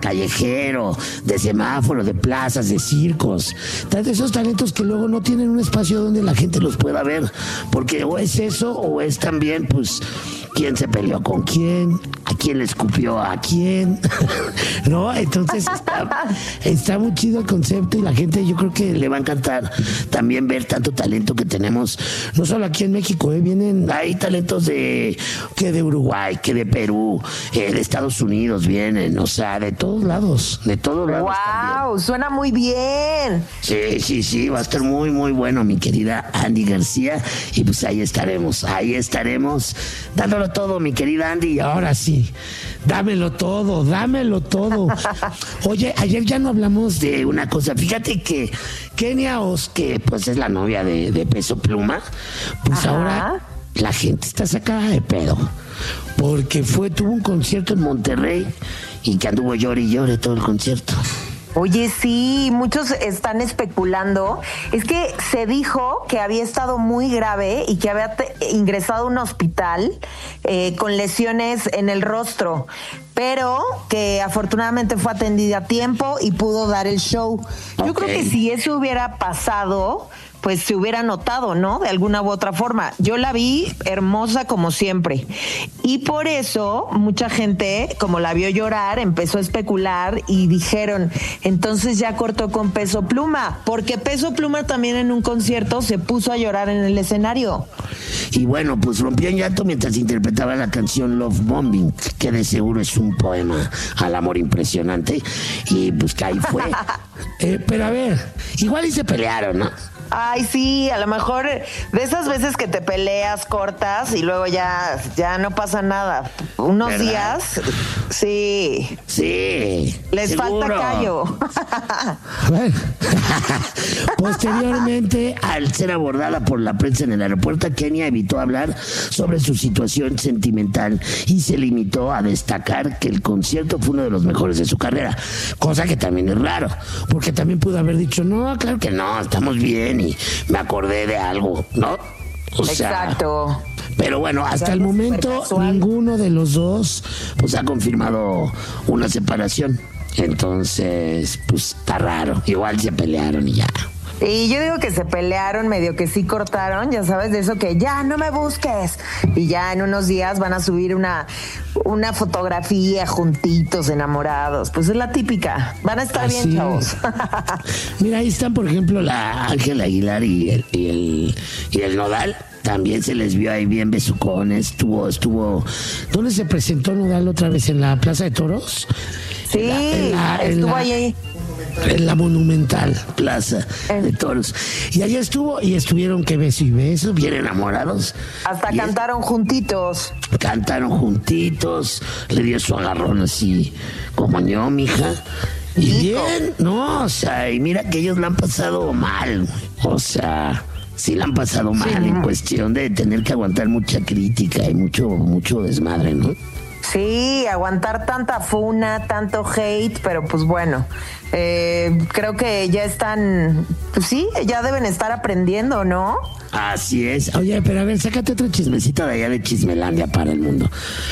callejero, de semáforo, de plazas, de circos. Tanto esos talentos que luego no tienen un espacio donde la gente los pueda ver, porque o es eso o es también, pues, quién se peleó con quién, a quién le escupió a quién, ¿no? Entonces está muy chido el concepto y la gente, yo creo que le va a encantar también ver tanto talento que tenemos, no solo aquí en México, hay talentos de Uruguay, que de Perú, de Estados Unidos vienen, o sea, de todos lados. ¡Wow! También. Suena muy bien. Sí, va a estar muy, muy bueno, mi querida Andy García, y pues ahí estaremos dándolo todo, mi querida Andy, y ahora sí, dámelo todo. Oye, ayer ya no hablamos de una cosa, fíjate que Kenia Os, que pues es la novia de Peso Pluma, pues Ajá. Ahora la gente está sacada de pedo, porque tuvo un concierto en Monterrey y que anduvo llore y llore todo el concierto. Oye, sí, muchos están especulando. Es que se dijo que había estado muy grave y que había ingresado a un hospital con lesiones en el rostro, pero que afortunadamente fue atendida a tiempo y pudo dar el show. Yo creo que si eso hubiera pasado, pues se hubiera notado, ¿no? De alguna u otra forma. Yo la vi hermosa como siempre. Y por eso mucha gente, como la vio llorar, empezó a especular y dijeron, entonces ya cortó con Peso Pluma, porque Peso Pluma también en un concierto se puso a llorar en el escenario. Y bueno, pues rompió en llanto mientras interpretaba la canción Love Bombing, que de seguro es un poema al amor impresionante. Y pues que ahí fue. Pero a ver, igual y se pelearon, ¿no? Ay, sí, a lo mejor de esas veces que te peleas, cortas y luego ya no pasa nada. Unos ¿verdad? Días, sí. Sí. Les seguro. Falta callo. Bueno. Posteriormente, al ser abordada por la prensa en el aeropuerto, Kenia evitó hablar sobre su situación sentimental y se limitó a destacar que el concierto fue uno de los mejores de su carrera, cosa que también es raro, porque también pudo haber dicho, no, claro que no, estamos bien y me acordé de algo, ¿no? O sea, exacto. Pero bueno, hasta el momento ninguno de los dos pues ha confirmado una separación. Entonces, pues está raro. Igual se pelearon y ya. Y yo digo que se pelearon, medio que sí cortaron, ya sabes, de eso que ya no me busques. Y ya en unos días van a subir una fotografía juntitos, enamorados. Pues es la típica. Van a estar bien, chavos. Mira, ahí están, por ejemplo, la Ángela Aguilar y el Nodal. También se les vio ahí bien besucones. Estuvo. ¿Dónde se presentó Nodal otra vez? ¿En la Plaza de Toros? Sí, estuvo ahí. En la monumental Plaza de Toros. Y allá estuvieron que beso y beso, bien enamorados. Hasta cantaron juntitos. Cantaron juntitos, le dio su agarrón así como yo, mija. Y bien, no, o sea, y mira que ellos la han pasado mal, o sea, sí la han pasado mal en cuestión de tener que aguantar mucha crítica y mucho desmadre, ¿no? Sí, aguantar tanta funa, tanto hate, pero pues bueno, creo que ya están, pues sí, ya deben estar aprendiendo, ¿no? Así es. Oye, pero a ver, sácate otro chismecito de allá de Chismelandia para el mundo.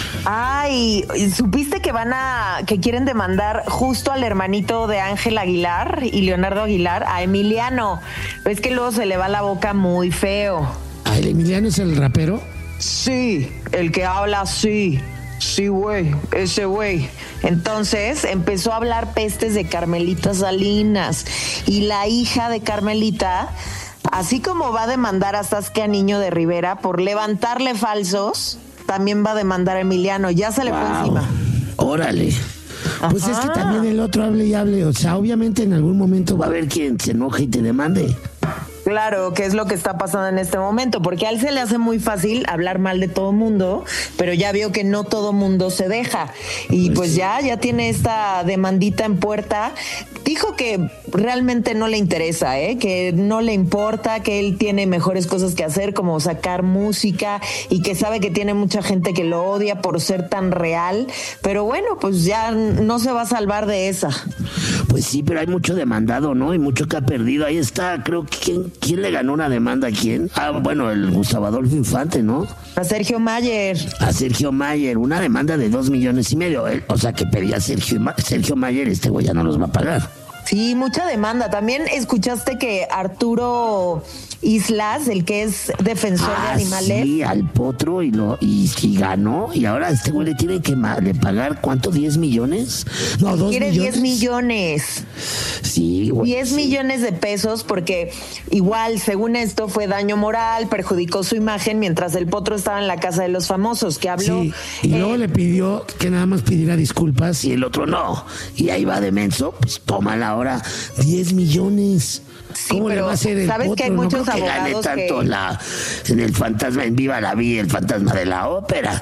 Ay, ¿supiste que que quieren demandar justo al hermanito de Ángela Aguilar y Leonardo Aguilar, a Emiliano? Es que luego se le va la boca muy feo. ¿El Emiliano es el rapero? Sí, el que habla así. Sí, güey, ese güey. Entonces empezó a hablar pestes de Carmelita Salinas y la hija de Carmelita, así como va a demandar a Saskia Niño de Rivera por levantarle falsos, también va a demandar a Emiliano. Ya se le fue encima. Órale. Pues es que también el otro hable y hable. O sea, obviamente en algún momento va a haber quien se enoje y te demande. Claro, que es lo que está pasando en este momento, porque a él se le hace muy fácil hablar mal de todo mundo, pero ya vio que no todo mundo se deja y pues ya tiene esta demandita en puerta. Dijo que realmente no le interesa, que no le importa, que él tiene mejores cosas que hacer, como sacar música, y que sabe que tiene mucha gente que lo odia por ser tan real, pero bueno, pues ya no se va a salvar de esa. Pues sí, pero hay mucho demandado, ¿no? Y mucho que ha perdido. Ahí está, creo que ¿quién le ganó una demanda a quién? Bueno, el Gustavo Adolfo Infante, ¿no? A Sergio Mayer. A Sergio Mayer, una demanda de 2.5 millones. O sea, que pedía Sergio Mayer, este güey ya no los va a pagar. Sí, mucha demanda. También escuchaste que Arturo Islas, el que es defensor de animales. Sí, al potro y ganó. Y ahora este güey le tiene que pagar, ¿cuánto? ¿10 millones? No, 2 quiere millones. 10 millones. Sí, güey. 10 millones de pesos porque igual, según esto, fue daño moral, perjudicó su imagen mientras el potro estaba en la casa de los famosos, que habló. Sí, y luego le pidió que nada más pidiera disculpas y el otro no. Y ahí va de menso, pues tómala ahora 10 millones. Sí, ¿Cómo le va a hacer el sabes potro? que hay muchos no creo que abogados gane tanto en el fantasma, en Viva la Vida, el fantasma de la ópera.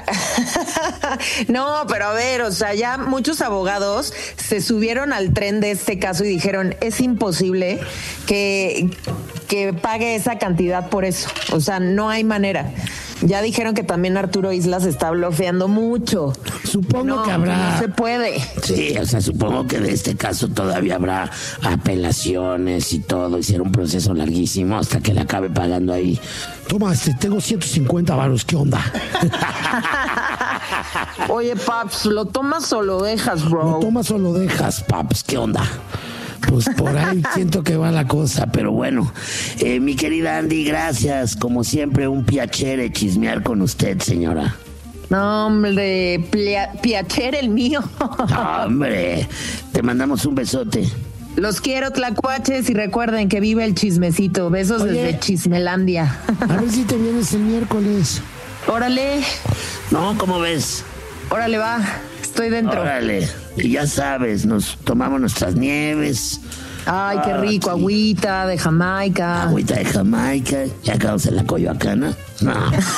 No, pero a ver, o sea, ya muchos abogados se subieron al tren de este caso y dijeron, es imposible que pague esa cantidad por eso. O sea, no hay manera. Ya dijeron que también Arturo Islas está blofeando mucho. Supongo que habrá... No se puede. Sí, o sea, supongo que de este caso todavía habrá apelaciones y todo, y será un proceso larguísimo hasta que le acabe pagando ahí. Toma, tengo 150 varos, ¿qué onda? Oye, Paps, ¿lo tomas o lo dejas, bro? Lo tomas o lo dejas, Paps, ¿qué onda? Pues por ahí siento que va la cosa, pero bueno, mi querida Andy, gracias, como siempre, un piacere chismear con usted, señora. No, hombre, piacere el mío. Hombre, te mandamos un besote. Los quiero, tlacuaches, y recuerden que vive el chismecito. Besos. Oye, desde Chismelandia. A ver si te vienes el miércoles. Órale. No, ¿cómo ves? Órale, va. Estoy dentro. Órale. Y ya sabes, nos tomamos nuestras nieves. Ay, qué rico. Sí. Agüita de Jamaica. Agüita de Jamaica. Ya acabamos en la Coyoacana. No.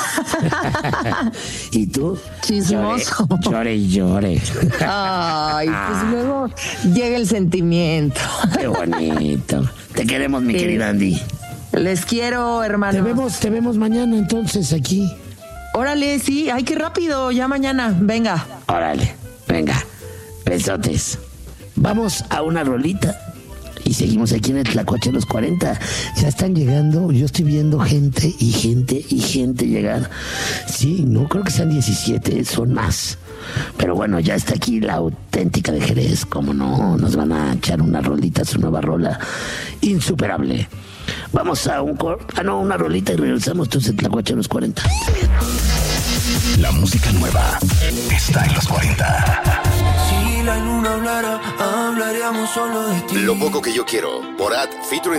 ¿Y tú? Chismoso. Llore y llore. Ay, pues luego llega el sentimiento. Qué bonito. Te queremos, mi querida Andy. Les quiero, hermano. Te vemos mañana entonces aquí. Órale, sí. Ay, qué rápido. Ya mañana. Venga. Órale. Venga. Besotes. Vamos a una rolita. Y seguimos aquí en el Tlacuache los 40. Ya están llegando. Yo estoy viendo gente llegar. Sí, no creo que sean 17, son más. Pero bueno, ya está aquí la auténtica de Jerez. Como no, nos van a echar una rolita, su nueva rola insuperable. Vamos a una rolita y regresamos entonces el Tlacuache los 40. La música nueva está en los 40. Si la luna hablara, hablaríamos solo de ti. Lo poco que yo quiero, Borat featuring